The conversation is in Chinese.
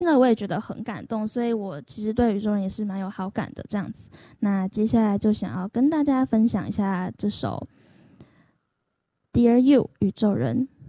听了我也觉得很感动，所以我其实对宇宙人也是蛮有好感的这样子。那接下来就想要跟大家分享一下这首《Dear You》宇宙人。